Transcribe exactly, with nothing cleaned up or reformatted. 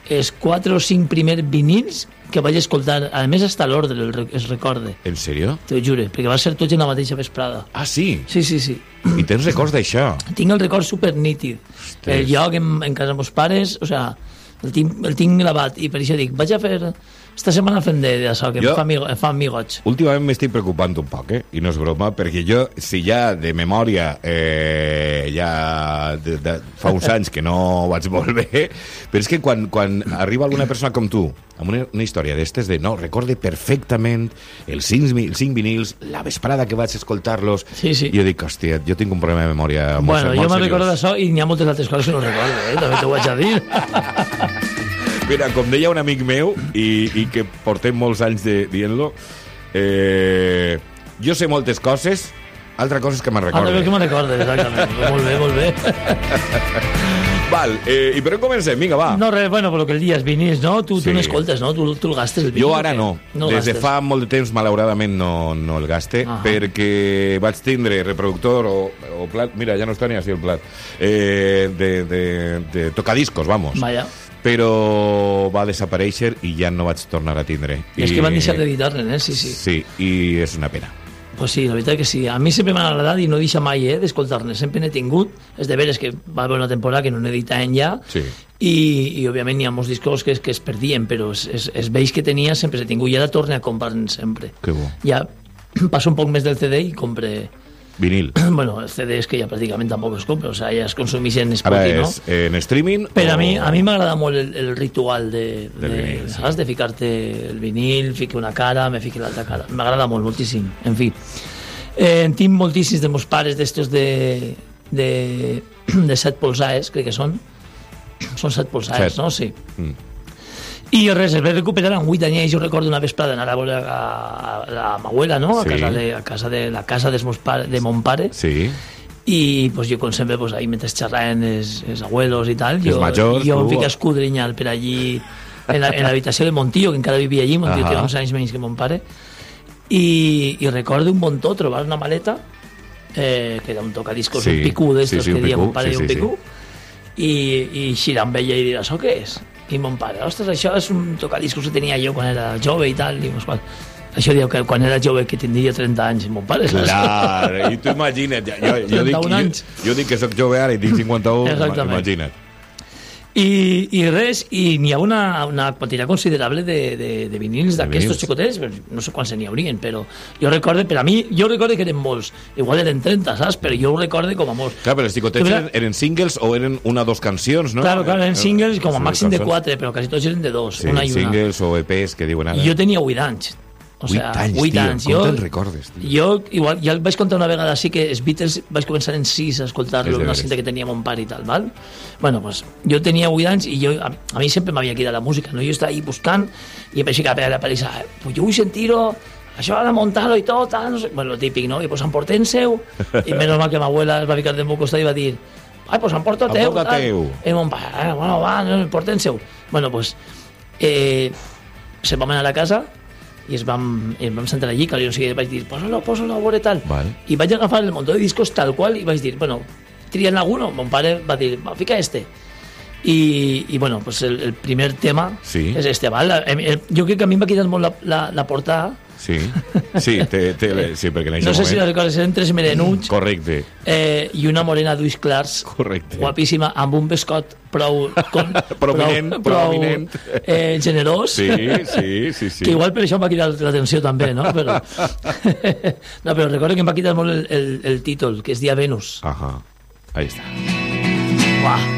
els quatre o cinc primers vinils que vaig escoltar, a més hasta l'ordre es recorde. En sèrio? T'ho jure, perquè va ser tots en la mateixa vesprada. Ah, sí? Sí, sí, sí. I tens records d'això? Tinc el record supernítid. Ostres. El lloc en, en casa meus pares, o sea, el tinc, el tinc gravat, i per això dic, vaig a fer esta setmana fent d'això, que jo, em fa, amigo, em fa amigoig. Últimament m'estic preocupant un poc, eh? I no és broma, perquè jo, si ja de memòria eh, ja de, de, fa uns anys que no vaig molt bé, però és que quan, quan arriba alguna persona com tu amb una, una història d'estes de no, recorde perfectament els cinc, els cinc vinils, la vesprada que vaig escoltar-los, sí, sí. jo dic, hòstia, jo tinc un problema de memòria molt, bueno, molt jo me'n seriós. recordo d'això i n'hi ha moltes altres coses que no recordo, eh? També t'ho vaig a dir. Mira, com deia un amic meu, i, i que portem molts anys de, dient-lo, eh, jo sé moltes coses, altra cosa és que me'n recorde. Altra cosa que me'n recorde, exactament. Molt bé, molt bé. Val, eh, i per on comencem? Vinga, va. No, res, bueno, però que el dia és vinils, no? Tu, Sí. tu n'escoltes, no? Tu, tu el gastes, el vinil. Jo ara no. no Des de gastes. fa molt de temps, malauradament, no, no el gaste, Ah. perquè vaig tindre reproductor o, o plat, mira, ja no està ni així el plat, eh, de, de, de tocadiscos, vamos. Vaya. Però va desaparèixer i ja no vaig tornar a tindre. I és que van deixar d'editar-ne, eh? Sí, sí. Sí, i és una pena. Pues sí, la veritat que sí. A mi sempre m'ha agradat i no deixa mai eh, d'escoltar-ne. Sempre n'he tingut. És de veres que va haver una temporada que no n'editaven ja Sí. i, i òbviament hi ha molts discos que, que es perdien, però es, es, es veig que tenia sempre s'he tingut i ara torne a comprar-ne sempre. Que bo. Ja passo un poc més del C D i compre... Vinil. Bueno, el C D és que ja pràcticament tampoc es compra, o sea, ja es consumeix en Ara Spotify, no? és en streaming Però a o... mi, a mi m'agrada molt el, el ritual de, Del de, vinil, sí. saps? De ficar-te el vinil, fique una cara, me fique l'altra cara. M'agrada molt, moltíssim. En fi, eh, en tinc moltíssims de meus pares d'estos de, de, de set polzades, crec que són. Són set polzades, Set. no? Sí. Mm. I res, es va recuperar amb vuit anys. Jo recordo una vesprada anar a veure a, a la abuela, no? A Sí. casa de, a casa de la casa de, meus pare, de mon pare. Sí. I pues, jo, com sempre, pues, ahí mentre xerraven els, els abuelos i tal, Els jo, majors, jo em tu. fico a escudrinyar per allí en la- en l'habitació de mon tio, que encara vivia allí. Mon tio Ahà. té uns anys menys que mon pare, i, i recordo un bon tot trobar una maleta eh, que era un tocadiscos, Sí, un picú d'estos sí, sí, que un deia picú, mon pare, sí, i un sí, picú, i, i xirar amb ella i dir, això què és? I mon pare, ostres, això és un tocadiscos que tenia jo quan era jove i tal, i pues, quan... Això diu que quan era jove que tindria trenta anys, mon pare, saps? Clar, i tu imagina't, jo, jo, jo, dic, trenta-un jo, anys. jo dic que sóc jove ara i tinc cinquanta-un, Exactament. imagina't. I, i res, i n'hi ha una, una quantitat considerable de, de, de vinils d'aquestos vinils. xicotets, però no sé quants n'hi haurien, però jo recordo, per a mi, jo recordo que eren molts, igual eren trenta, saps? Però jo ho recordo com a molts. Clar, però els xicotets Que eren, eren singles o eren una o dos cancions, no? Claro, claro, eren singles com a Sí, màxim de cançons. quatre, però quasi tots eren de dos, Sí, una i una. singles o E Pes, que diuen ara. I jo tenia vuit anys. O Vuit sea, anys, vuit tio, anys. com Jo, te'n recordes, tio? jo igual, ja el vaig contar una vegada així que els Beatles vaig començar en sis a És escoltar-lo, de una veres. cinta que tenia mon pare i tal, val? Bueno, pues, jo tenia vuit anys i jo, a, a mi sempre m'havia quedat la música, no? Jo estava ahí buscant i em vaig ficar a la parisa, pues jo vull sentir-ho, això ha de muntar-lo i tot, tal, no sé. Bueno, lo típic, no? I pues emporté en seu, i menys mal que ma abuela es va ficar de meu costat i va dir, ai, pues emporta teu, Emporta tal. teu. I mon pare, ah, bueno, va, no, emporté en seu. Bueno, pues, eh, se'n vam anar a la casa i es vam, ens vam sentar allí, que no sé què, vaig dir, posa-lo, posa-lo a veure tal. Val. I vaig agafar el muntó de discos tal qual i vaig dir, bueno, trien alguno. Mon pare va dir, va, fica este. I, i bueno, pues el, el primer tema Sí. és este, val? El, el, jo crec que a mi em va quedar molt la, la, la portada. Sí, sí, té, té, sí perquè en aquest No sé moment... si la recordes, eren tres merenuts Correcte, eh, i una morena d'ulls clars, correcte. guapíssima, amb un bescot prou... Con, Prominent, prou, prou prominent. eh, generós. Sí, sí, sí, sí. Que igual per això em va cridar l'atenció també, no? Però, no, però recordo que em va quitar molt el, el, el títol, que es dia Venus. Ajá, ahí está. Uah.